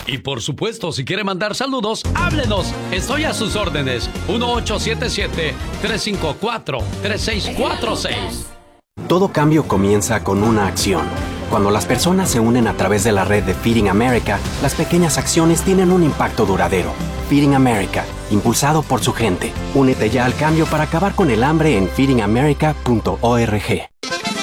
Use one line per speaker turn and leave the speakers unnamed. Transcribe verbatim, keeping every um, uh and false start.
Y por supuesto, si quiere mandar saludos, háblenos. Estoy a sus órdenes. uno ocho siete siete, tres cinco cuatro, tres seis cuatro seis.
Todo cambio comienza con una acción. Cuando las personas se unen a través de la red de Feeding America, las pequeñas acciones tienen un impacto duradero. Feeding America, impulsado por su gente. Únete ya al cambio para acabar con el hambre en feeding america punto org.